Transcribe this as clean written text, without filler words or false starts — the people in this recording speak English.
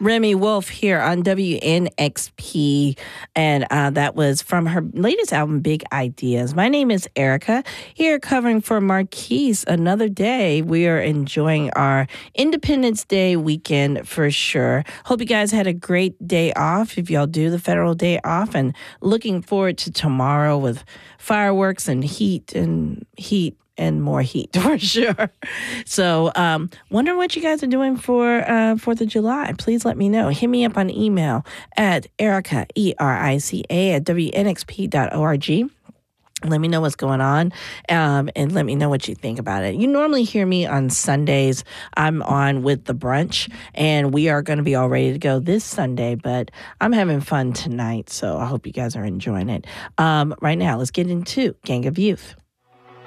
Remy Wolf here on WNXP, and that was from her latest album, Big Ideas. My name is Erica, here covering for Marquise another day. We are enjoying our Independence Day weekend for sure. Hope you guys had a great day off, if y'all do the federal day off, and looking forward to tomorrow with fireworks and heat and more heat for sure. So wondering what you guys are doing for 4th of July. Please let me know. Hit me up on email at Erica, ERICA, at WNXP.org. Let me know what's going on, and let me know what you think about it. You normally hear me on Sundays. I'm on with The Brunch, and we are going to be all ready to go this Sunday, but I'm having fun tonight, so I hope you guys are enjoying it. Right now, let's get into Gang of Youth.